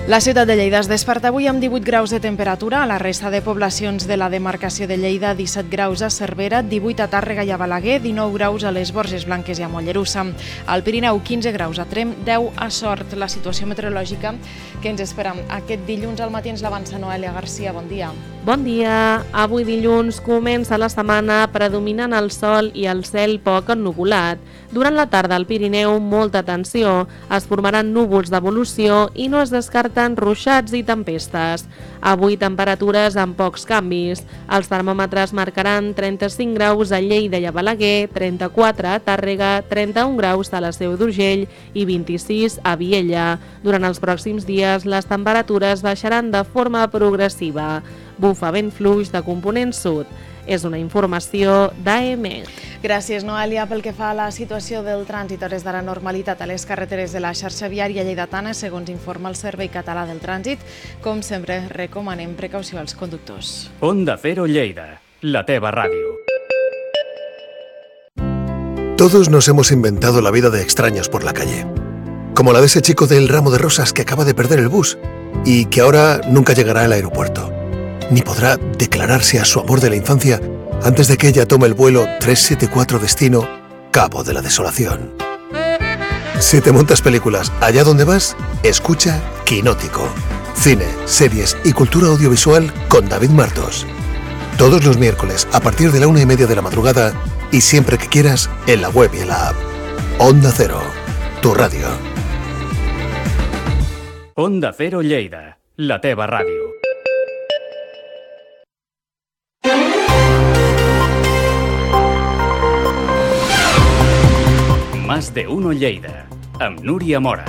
La ciutat de Lleida es desperta avui amb 18 graus de temperatura. A la resta de poblacions de la demarcació de Lleida, 17 graus a Cervera, 18 a Tàrrega i a Balaguer, 19 graus a les Borges Blanques i a Mollerussa. Al Pirineu, 15 graus a Tremp, 10 a Sort. La situació meteorològica que ens espera aquest dilluns al matí ens l'avança Noelia Garcia. Bon dia. Bon dia. Avui dilluns comença la setmana predominant el sol i el cel poc ennuvolat. Durant la tarda al Pirineu, molta atenció. Es formaran núvols d'evolució i no es descarten ruixats i tempestes. Avui temperatures amb pocs canvis. Els termòmetres marcaran 35 graus a Lleida i a Balaguer, 34 a Tàrrega, 31 graus a la Seu d'Urgell i 26 a Viella. Durant els pròxims dies les temperatures baixaran de forma progressiva. Bufa vent fluix de component sud. És una informació d'AEMET. Gràcies, Noelia. Pel que fa a la situació del trànsit, hores d'ara normalitat a les carreteres de la xarxa viària lleidatana, segons informa el Servei Català del Trànsit. Com sempre, recomanem precaució als conductors. Onda Cero Lleida, la teva ràdio. Todos nos hemos inventado la vida de extraños por la calle. Como la de ese chico del ramo de rosas que acaba de perder el bus y que ahora nunca llegará al aeropuerto, ni podrá declararse a su amor de la infancia antes de que ella tome el vuelo 374 destino Cabo de la Desolación. Si te montas películas allá donde vas, escucha Quinótico. Cine, series y cultura audiovisual con David Martos. Todos los miércoles a partir de la 1:30 de la madrugada y siempre que quieras en la web y en la app. Onda Cero, tu radio. Onda Cero Lleida, la teva ràdio. Más de uno Lleida, amb Núria Mora.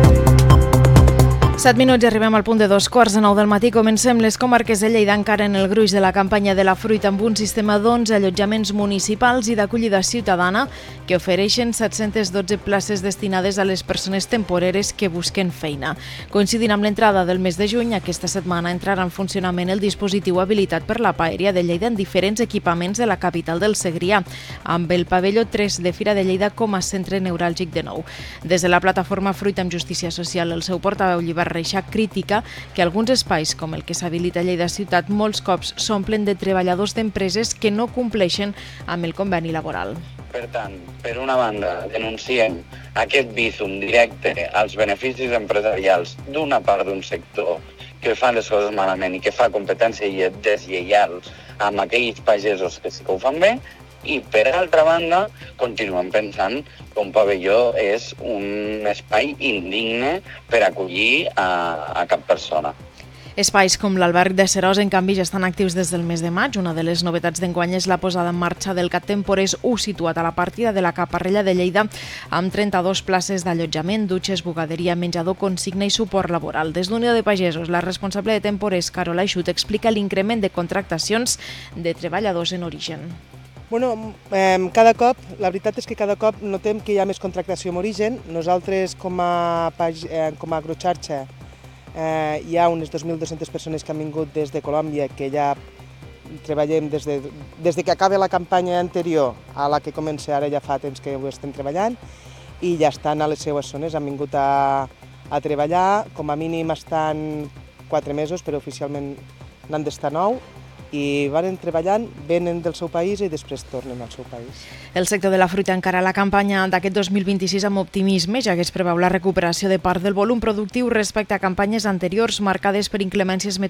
7 minuts i arribem al punt de 2:15 del matí. Comencem les comarques de Lleida encara en el gruix de la campanya de la fruita amb un sistema d'11 allotjaments municipals i d'acollida ciutadana que ofereixen 712 places destinades a les persones temporeres que busquen feina. Coincidint amb l'entrada del mes de juny, aquesta setmana entrarà en funcionament el dispositiu habilitat per la Paeria de Lleida en diferents equipaments de la capital del Segrià, amb el pavelló 3 de Fira de Lleida com a centre neuràlgic de nou. Des de la plataforma Fruita amb Justícia Social, el seu portaveu Llibert Reixac critica que alguns espais, com el que s'habilita a Lleida Ciutat, molts cops s'omplen de treballadors d'empreses que no compleixen amb el conveni laboral. Per tant, per una banda, denunciem aquest bízum directe als beneficis empresarials d'una part d'un sector que fa les coses malament i que fa competència deslleial amb aquells pagesos que sí que ho fan bé, i per altra banda continuem pensant que un pavelló és un espai indigne per acollir a cap persona. Espais com l'Alberg de Seròs, en canvi, ja estan actius des del mes de maig. Una de les novetats d'enguany és la posada en marxa del CAT Temporers 1, situat a la partida de la Caparrella de Lleida, amb 32 places d'allotjament, dutxes, bugaderia, menjador, consigna i suport laboral. Des d'Unió de Pagesos, la responsable de Temporers, Carola Eixut, explica l'increment de contractacions de treballadors en origen. Bueno, cada cop, la veritat és que cada cop notem que hi ha més contractació en origen. Nosaltres, com a agroxarxa, hi ha unes 2.200 persones que han vingut des de Colòmbia, que ja treballem des que acaba la campanya anterior a la que comença ara, ja fa temps que ho estem treballant, i ja estan a les seues zones, han vingut a treballar, com a mínim estan 4 mesos, però oficialment n'han d'estar 9, i van treballant, venen del seu país i després tornen al seu país. El sector de la fruita encara la campanya d'aquest 2026 amb optimisme, ja que es preveu la recuperació de part del volum productiu respecte a campanyes anteriors marcades per inclemències